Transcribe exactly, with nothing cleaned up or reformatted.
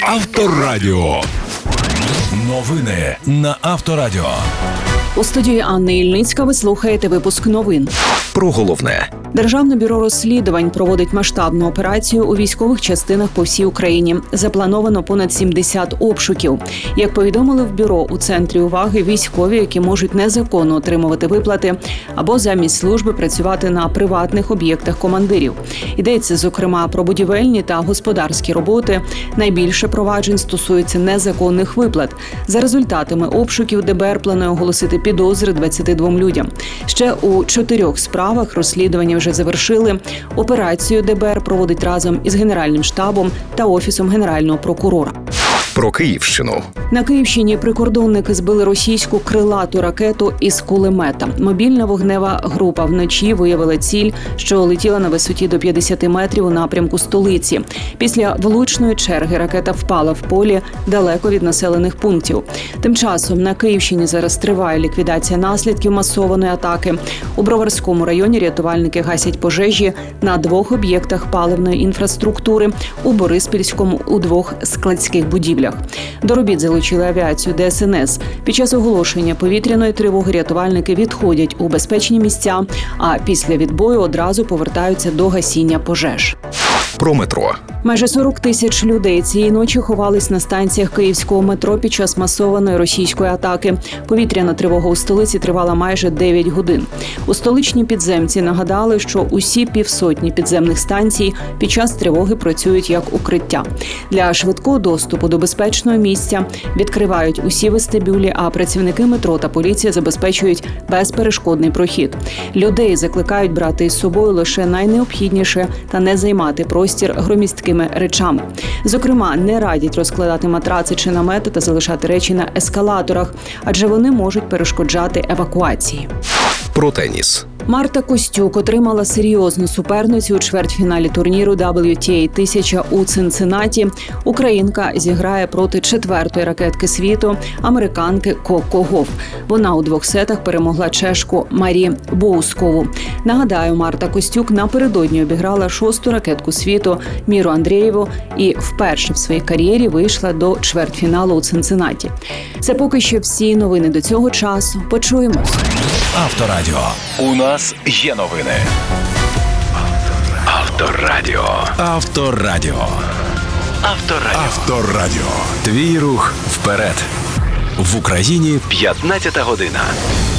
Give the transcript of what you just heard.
Авторадіо. Новини на Авторадіо. У студії Анна Ільницька ви слухаєте випуск новин. Про головне. Державне бюро розслідувань проводить масштабну операцію у військових частинах по всій Україні. Заплановано понад сімдесят обшуків. Як повідомили в бюро, у центрі уваги військові, які можуть незаконно отримувати виплати або замість служби працювати на приватних об'єктах командирів. Йдеться, зокрема, про будівельні та господарські роботи. Найбільше проваджень стосується незаконних виплат. За результатами обшуків ДБР планує оголосити підозри двадцяти двом людям. Ще у чотирьох справах розслідування вже завершили. Операцію ДБР проводить разом із Генеральним штабом та Офісом Генерального прокурора. Про Київщину. На Київщині прикордонники збили російську крилату ракету із кулемета. Мобільна вогнева група вночі виявила ціль, що летіла на висоті до п'ятдесят метрів у напрямку столиці. Після влучної черги ракета впала в полі далеко від населених пунктів. Тим часом на Київщині зараз триває ліквідація наслідків масованої атаки. У Броварському районі рятувальники гасять пожежі на двох об'єктах паливної інфраструктури, у Бориспільському – у двох складських будівлях. До робіт залучили авіацію Де Ес Ен Ес. Під час оголошення повітряної тривоги рятувальники відходять у безпечні місця, а після відбою одразу повертаються до гасіння пожеж. Про метро. Майже сорок тисяч людей цієї ночі ховались на станціях київського метро під час масованої російської атаки. Повітряна тривога у столиці тривала майже дев'ять годин. У столичній підземці нагадали, що усі півсотні підземних станцій під час тривоги працюють як укриття. Для швидкого доступу до безпечного місця відкривають усі вестибюлі, а працівники метро та поліція забезпечують безперешкодний прохід. Людей закликають брати із собою лише найнеобхідніше та не займати простір громісткими речами. Зокрема, не радять розкладати матраци чи намети та залишати речі на ескалаторах, адже вони можуть перешкоджати евакуації. Про теніс. Марта Костюк отримала серйозну суперницю у чвертьфіналі турніру дабл ю ті ей тисяча у Цинциннаті. Українка зіграє проти четвертої ракетки світу, американки Коко Гофф. Вона у двох сетах перемогла чешку Марі Боускову. Нагадаю, Марта Костюк напередодні обіграла шосту ракетку світу Міру Андрієву і вперше в своїй кар'єрі вийшла до чвертьфіналу у Цинциннаті. Це поки що всі новини до цього часу. Почуємось. Авторадіо. У нас є новини. Авторадіо. Авторадіо. Авторадіо. Авторадіо. Твій рух вперед. В Україні п'ятнадцята година.